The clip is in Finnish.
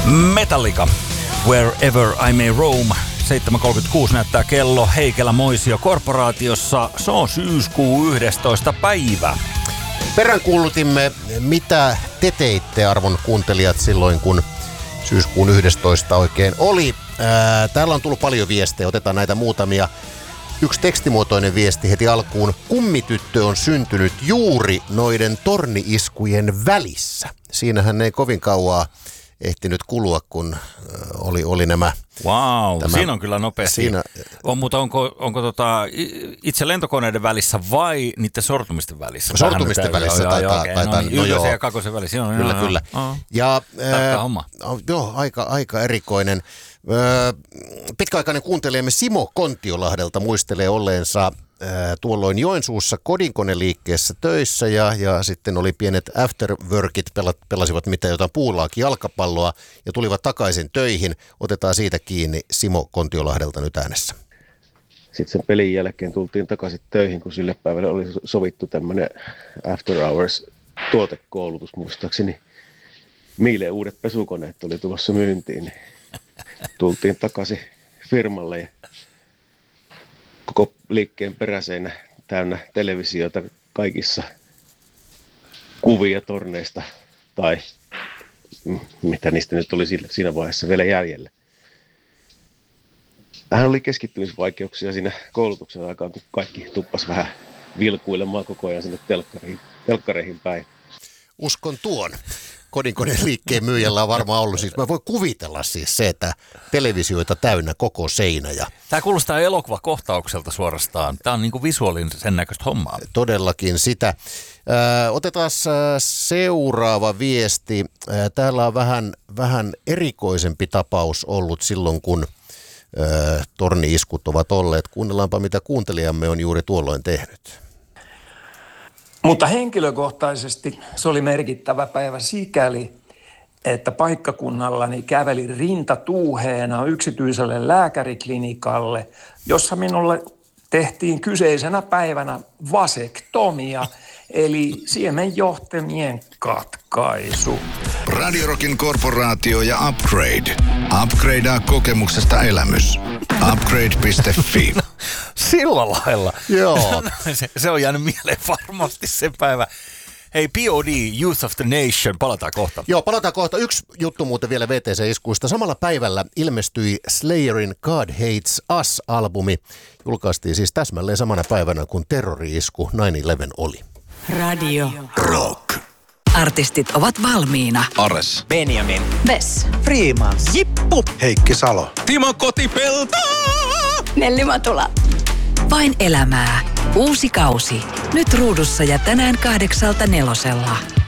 Metallica, Wherever I May Roam. 7.36 näyttää kello Heikelä Moisio korporaatiossa. Se on syyskuu 11. päivä. Peräänkuulutimme, mitä te teitte, arvon kuuntelijat, silloin kun syyskuun 11 oikein oli. Täällä on tullut paljon viestejä, otetaan näitä muutamia. Yksi tekstimuotoinen viesti heti alkuun. Kummityttö on syntynyt juuri noiden torni-iskujen välissä. Siinähän ei kovin kauaa ehtinyt kulua, kun oli nämä... Wow, siinä on kyllä nopeasti. Mutta onko itse lentokoneiden välissä vai niiden sortumisten välissä? Sortumisten välissä taitaa. Ylös ja kakosen välissä. Kyllä. Ja, homma. Joo, aika erikoinen. Pitkäaikainen kuuntelijamme Simo Kontiolahdelta muistelee olleensa tuolloin Joensuussa kodinkoneliikkeessä töissä ja sitten oli pienet afterworkit, pelasivat jotain puulaakin jalkapalloa ja tulivat takaisin töihin. Otetaan siitä kiinni Simo Kontiolahdelta nyt äänessä. Sitten sen pelin jälkeen tultiin takaisin töihin, kun sille päivälle oli sovittu tämmöinen after hours tuotekoulutus muistaakseni. Miileen uudet pesukoneet oli tulossa myyntiin, niin tultiin takaisin firmalle ja koko liikkeen peräseinä täynnä televisiota kaikissa kuvia torneista tai mitä niistä nyt oli siinä vaiheessa vielä jäljellä. Hän oli keskittymisvaikeuksia siinä koulutuksen aikaan, kun kaikki tuppasi vähän vilkuilemaan koko ajan sinne telkkareihin päin. Uskon tuon. Kodinkoneen liikkeen myyjällä on varmaan ollut. Siis mä voin kuvitella siis se, että televisioita täynnä koko seinä. Tämä kuulostaa elokuvakohtaukselta suorastaan. Tämä on niin kuin visuaalinen sen näköistä hommaa. Todellakin sitä. Otetaan seuraava viesti. Täällä on vähän erikoisempi tapaus ollut silloin, kun torni-iskut ovat olleet. Kuunnellaanpa, mitä kuuntelijamme on juuri tuolloin tehnyt. Mutta henkilökohtaisesti se oli merkittävä päivä sikäli, että paikkakunnallani kävelin rintatuuheena yksityiselle lääkäriklinikalle, jossa minulle tehtiin kyseisenä päivänä vasektomia, eli siemenjohtamien katkaisu. Radio Rockin korporaatio ja Upgrade. Upgradea kokemuksesta elämys. Upgrade.fi. Sillä lailla. Joo. se on jäänyt mieleen varmasti sen päivä. Hei, POD, Youth of the Nation, palataan kohta. Joo, palataan kohta. Yksi juttu muuten vielä VTC-iskuista. Samalla päivällä ilmestyi Slayerin God Hates Us-albumi. Julkaistiin siis täsmälleen samana päivänä, kun terrori-isku 9/11 oli. Radio Rock. Artistit ovat valmiina. Ares. Benjamin. Vess. Freemans. Jippu. Heikki Salo. Timo Kotipelto. Nelli Matula. Vain elämää. Uusi kausi. Nyt ruudussa ja tänään 8:00 4.